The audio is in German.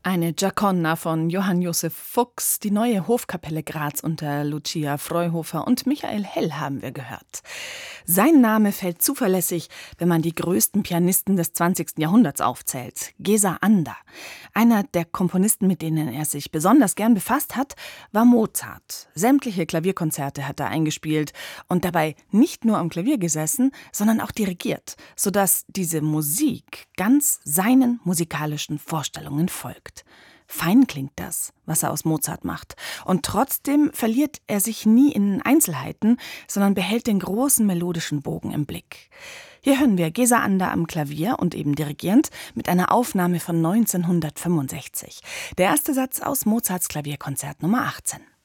Eine Gioconda von Johann Josef Fuchs, die neue Hofkapelle Graz unter Lucia Freuhofer und Michael Hell haben wir gehört. Sein Name fällt zuverlässig, wenn man die größten Pianisten des 20. Jahrhunderts aufzählt. Gesa Anda. Einer der Komponisten, mit denen er sich besonders gern befasst hat, war Mozart. Sämtliche Klavierkonzerte hat er eingespielt und dabei nicht nur am Klavier gesessen, sondern auch dirigiert, sodass diese Musik ganz seinen musikalischen Vorstellungen folgt. Fein klingt das, was er aus Mozart macht. Und trotzdem verliert er sich nie in Einzelheiten, sondern behält den großen melodischen Bogen im Blick. Hier hören wir Gesa Anda am Klavier und eben dirigierend mit einer Aufnahme von 1965. Der erste Satz aus Mozarts Klavierkonzert Nummer 18.